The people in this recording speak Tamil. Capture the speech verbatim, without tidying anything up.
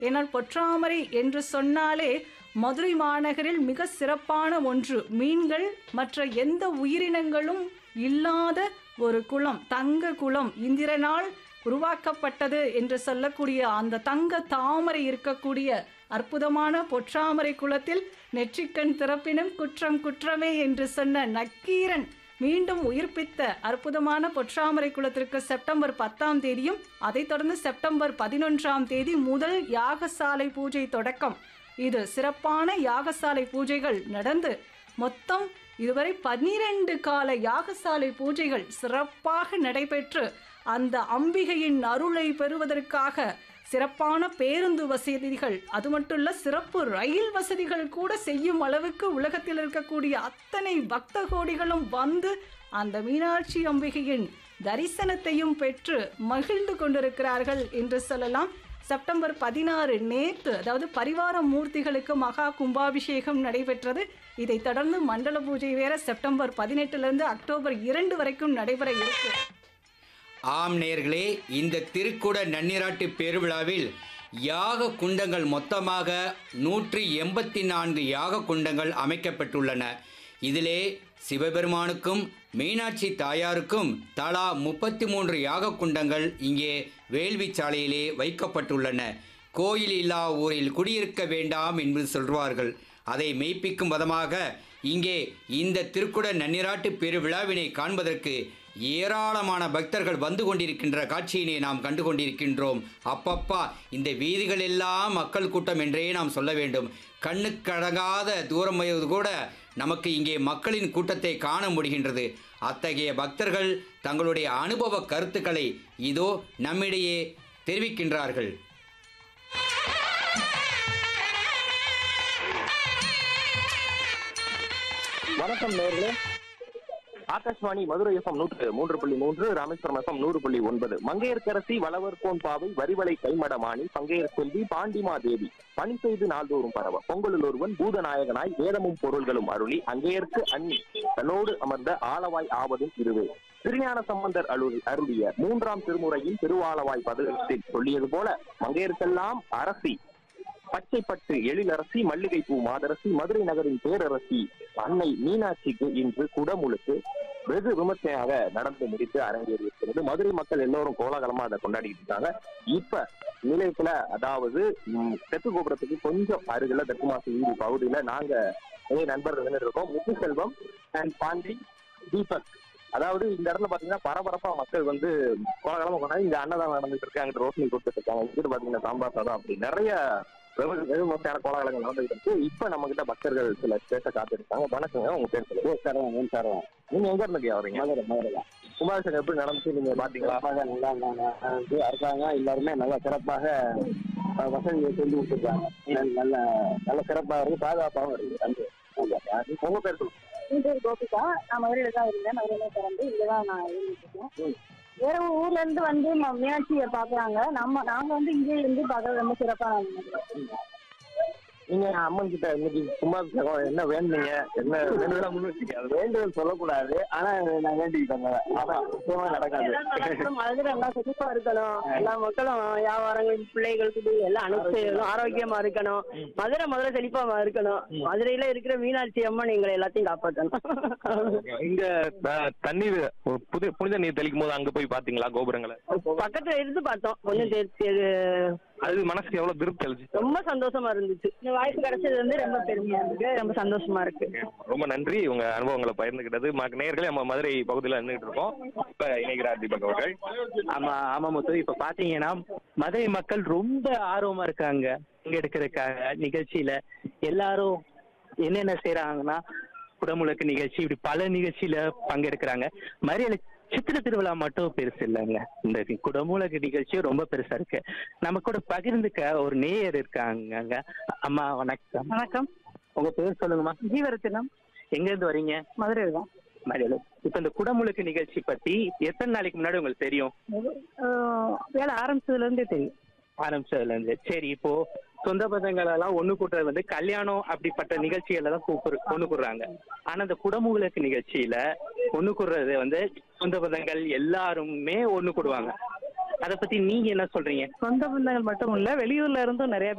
ஏனால் பொற்றாமரை என்று சொன்னாலே மதுரை மாநகரில் மிக சிறப்பான ஒன்று. மீன்கள் மற்ற எந்த உயிரினங்களும் இல்லாத ஒரு குளம், தங்க குளம், இந்திரனால் உருவாக்கப்பட்டது என்று சொல்லக்கூடிய அந்த தங்க தாமரை இருக்கக்கூடிய அற்புதமான பொற்றாமரை குளத்தில் நெற்றிக்கண் திறப்பினும் குற்றம் குற்றமே என்று சொன்ன நக்கீரன் மீண்டும் உயிர்ப்பித்த அற்புதமான பொற்றாமரை குளத்திற்கு செப்டம்பர் பத்தாம் தேதியும் அதைத் தொடர்ந்து செப்டம்பர் பதினொன்றாம் தேதி முதல் யாகசாலை பூஜை தொடக்கம். இது சிறப்பான யாகசாலை பூஜைகள் நடந்து மொத்தம் இதுவரை பன்னிரண்டு கால யாகசாலை பூஜைகள் சிறப்பாக நடைபெற்று அந்த அம்பிகையின் அருளை பெறுவதற்காக சிறப்பான பேருந்து வசதிகள், அது மட்டும் இல்ல சிறப்பு ரயில் வசதிகள் கூட செய்யும் அளவுக்கு உலகத்தில் இருக்கக்கூடிய அத்தனை பக்த கோடிகளும் வந்து அந்த மீனாட்சி அம்பிகையின் தரிசனத்தையும் பெற்று மகிழ்ந்து கொண்டிருக்கிறார்கள் என்று சொல்லலாம். செப்டம்பர் பதினாறு நேற்று, அதாவது பரிவார மூர்த்திகளுக்கு மகா கும்பாபிஷேகம் நடைபெற்றது. இதை தொடர்ந்து மண்டல பூஜை வேற செப்டம்பர் பதினெட்டுலேருந்து அக்டோபர் இரண்டு வரைக்கும் நடைபெற இருக்கு. ஆம் நேயர்களே, இந்த திருக்குட நன்னீராட்டு பெருவிழாவில் யாக குண்டங்கள் மொத்தமாக நூற்றி எண்பத்தி நான்கு யாக குண்டங்கள் அமைக்கப்பட்டுள்ளன. இதிலே சிவபெருமானுக்கும் மீனாட்சி தாயாருக்கும் தலா முப்பத்தி மூன்று யாக குண்டங்கள் இங்கே வேள்வி சாலையிலே வைக்கப்பட்டுள்ளன. கோயில் இல்லா ஊரில் குடியிருக்க வேண்டாம் என்று சொல்வார்கள். அதை மெய்ப்பிக்கும் விதமாக இங்கே இந்த திருக்குட நன்னீராட்டு பெருவிழாவினை காண்பதற்கு ஏராளமான பக்தர்கள் வந்து கொண்டிருக்கின்ற காட்சியினை நாம் கண்டு கொண்டிருக்கின்றோம். அப்பப்பா, இந்த வீதிகள் எல்லாம் மக்கள் கூட்டம் என்றே நாம் சொல்ல வேண்டும். கண்ணுக்கடங்காத தூரம் கூட நமக்கு இங்கே மக்களின் கூட்டத்தை காண முடிகின்றது. அத்தகைய பக்தர்கள் தங்களுடைய அனுபவ கருத்துக்களை இதோ நம்மிடையே தெரிவிக்கின்றார்கள். வணக்கம் நேயர்களே, ஆகாஷ்வாணி மதுரை எஃப்எம் நூற்று மூன்று புள்ளி மூன்று, ராமேஸ்வரம் எஃப்எம் நூறு புள்ளி ஒன்பது. மங்கையர்க்கரசி வளவர்கோன் பாவை வரிவளை கைமடமானி பங்கையர் செல்வி பாண்டிமா தேவி பணி செய்து நாள்தோறும் பரவ பொங்கலுள் ஒருவன் பூதநாயகனாய் வேதமும் பொருள்களும் அருளி அங்கையர்க்கு அன்னி தன்னோடு அமர்ந்த ஆளவாய் ஆவதும் இருவே. திருஞான சம்பந்தர் அருள் அருளிய மூன்றாம் திருமுறையின் திருவாளவாய் பதினெட்டில் சொல்லியது போல மங்கையர்க்கெல்லாம் அரசி பச்சைப்பட்டு எழிலரசி மல்லிகை பூ மாதரசி மதுரை நகரின் பேரரசி அன்னை மீனாட்சிக்கு இன்று குடமுழுக்கு வெகு விமர்சையாக நடந்து முடித்து அரங்கேறி இருக்கிறது. மதுரை மக்கள் எல்லோரும் கோலாகலமா அதை கொண்டாடிட்டு இருக்காங்க. இப்ப நிலையத்துல, அதாவது தெற்கு கோபுரத்துக்கு கொஞ்சம் அருகில தெற்கு மாசு வீதி பகுதியில நாங்க நிறைய நண்பர்கள் இருக்கோம். முத்துசெல்வம் அண்ட் பாண்டி தீபக். அதாவது இந்த இடத்துல பாத்தீங்கன்னா பரபரப்பா மக்கள் வந்து கோலாகலமா கொண்டாடி இந்த அன்னதானம் நடந்துட்டு இருக்கு. அங்கிட்டு ரோஷனி கொடுத்துட்டு இருக்காங்க. இங்கிட்டு பாத்தீங்கன்னா சாம்பார் சாதம் அப்படி நிறைய வெகுமதியான கோலாகலங்கள் நடந்துட்டு இருக்கு. இப்ப நம்ம கிட்ட பக்தர்கள் சில பேச காத்திருக்காங்க. வணக்கங்க, உங்க பேர் சொல்லுங்க. சரவணன். சரவணன், நீங்க எங்க இருந்து வரீங்க? மதுரை. மதுரை. கும்பாபிஷேகம் எப்படி நடந்துச்சு நீங்க பாத்தீங்களா? நல்லா இருக்காங்க. எல்லாருமே நல்லா சிறப்பாக வசதியை செஞ்சு விட்டுருக்காங்க. நல்ல நல்ல சிறப்பாக இருக்கு, பாதுகாப்பாகவும் இருக்கு. நன்றி. உங்க பேர் சொல்லுங்க. என் பேர் கோபிகா. நான் மதுரையில தான் இருந்தேன். மதுரையில பிறந்து இங்கதான் நான் இருந்துட்டு இருக்கேன். வேற ஊர்ல இருந்து வந்து மீனாட்சியை பாக்குறாங்க. நம்ம நாங்க வந்து இங்கே இருந்து பார்க்கறது ரொம்ப சிறப்பா. நீங்க அம்மன் கிட்ட இன்னைக்கு கும்பாபிஷேகம் என்ன வேண்டுங்க? என்ன வேண்டுதல் முன்வச்சிங்க? அது வேண்டுதல் சொல்லக்கூடாது, ஆனா நான் வேண்டிக்கிட்டாங்க. அதான் நிச்சயமா நடக்காது. மதுரை எல்லாம் சிறப்பா இருக்கணும். எல்லா மக்களும் வியாபாரங்கள் பிள்ளைகளுக்கு எல்லாம் அனுப்பிச்சு ஆரோக்கியமா இருக்கணும். மதுரை மதுரை செழிப்பா இருக்கணும். மதுரையில இருக்கிற மீனாட்சி அம்மன் எங்களை எல்லாத்தையும் காப்பாற்றணும். இங்க தண்ணீர் புது புனித நீர் தெளிக்கும் போது அங்க போய் பாத்தீங்களா கோபுரங்களை? பக்கத்துல இருந்து பார்த்தோம். கொஞ்சம் அது மனசுக்கு எவ்வளவு திருப்தி அளிச்சு? ரொம்ப சந்தோஷமா இருந்துச்சு. இந்த வாய்ப்பு கிடைச்சது வந்து ரொம்ப பெருமையா இருக்கு, ரொம்ப சந்தோஷமா இருக்கு. ரொம்ப நன்றி உங்க அனுபவங்களை பகிர்ந்துகிட்டது. நேயர்களே, நம்ம மதுரை பகுதியில இருந்துகிட்டு இருக்கோம். இப்ப இணைகிறார் தீபக் அவர்கள். ஆமா ஆமா முத்து, இப்ப பாத்தீங்கன்னா மதுரை மக்கள் ரொம்ப ஆர்வமா இருக்காங்க இங்க எடுக்கிறதுக்காக. நிகழ்ச்சியில எல்லாரும் என்னென்ன செய்யறாங்கன்னா குடமுழுக்கு நிகழ்ச்சி, இப்படி பல நிகழ்ச்சியில பங்கெடுக்கிறாங்க. மதுரையில சித்திர திருவிழா மட்டும் பெருசு இல்லைங்க, இந்த குடமுழுக்கு நிகழ்ச்சியும் ரொம்ப பெருசா இருக்கு. நம்ம கூட பகிர்ந்துக்க ஒரு நேயர் இருக்காங்க. அம்மா வணக்கம். வணக்கம். உங்க பேர் சொல்லுங்கம்மா. ஜீவரத்தினம். எங்க இருந்து வரீங்க? மதுரை தான். மதுரை. இப்ப இந்த குடமுழுக்கு நிகழ்ச்சி பத்தி எத்தனை நாளைக்கு முன்னாடி உங்களுக்கு தெரியும்? வேலை ஆரம்பிச்சதுல இருந்தே தெரியும். ஆரம்பிச்சதுல இருந்து. சரி, இப்போ சொந்த பந்தங்களெல்லாம் ஒண்ணு கூட்டுறது வந்து கல்யாணம் அப்படிப்பட்ட நிகழ்ச்சிகள்ல தான் கூப்பிடு ஒண்ணு கூடுறாங்க. ஆனா இந்த குடமுழுக்கு நிகழ்ச்சியில ஒண்ணு கூடுறது வந்து சொந்த பந்தங்கள் எல்லாருமே ஒண்ணு கூடுவாங்க. அதை பத்தி நீங்க என்ன சொல்றீங்க? சொந்த பந்தங்கள் மட்டும் இல்ல, வெளியூர்ல இருந்தும் நிறைய